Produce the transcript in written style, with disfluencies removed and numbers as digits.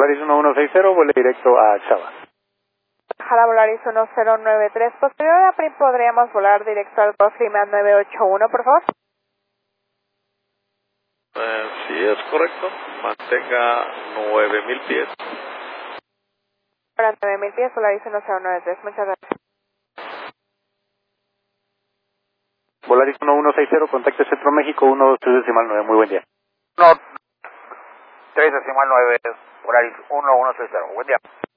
Volaris 1160, vuele directo a Chava. Jala Volaris 1093. Posterior a PRIM podríamos volar directo al Gulf Lima 981, por favor. Sí, es correcto. Mantenga 9000 pies. Para 9000 pies, Volaris 1093. Muchas gracias. Volaris 1160, contacte Centro México 123.9. Muy buen día. No, 3.9, Volaris 1160. Buen día.